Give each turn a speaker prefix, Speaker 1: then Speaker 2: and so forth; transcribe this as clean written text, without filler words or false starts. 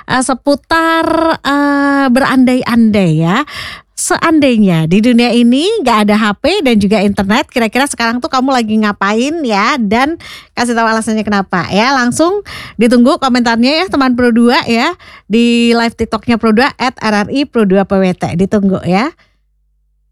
Speaker 1: seputar berandai-andai ya. Seandainya di dunia ini gak ada HP dan juga internet, kira-kira sekarang tuh kamu lagi ngapain ya? Dan kasih tahu alasannya kenapa ya. Langsung ditunggu komentarnya ya teman Pro 2 ya. Di live TikToknya Pro 2 @RRI Pro 2 PWT. Ditunggu ya.